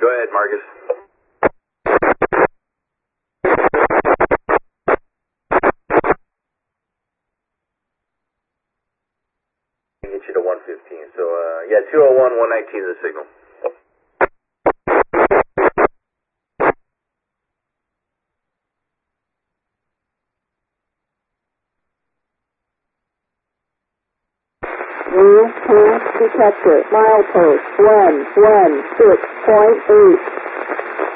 Go ahead, Marcus. Get you to 115. So, yeah, 201, 119 is the signal. New path detector, milepost 116.8.